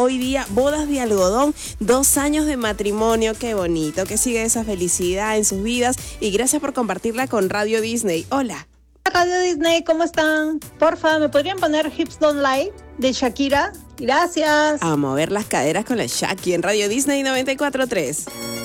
hoy día bodas de algodón, 2 años de matrimonio. Qué bonito, que siga esa felicidad en sus vidas y gracias por compartirla con Radio Disney. Hola. Radio Disney, ¿cómo están? Porfa, ¿me podrían poner Hips Don't Lie de Shakira? Gracias. A mover las caderas con la Shaki en Radio Disney 94.3.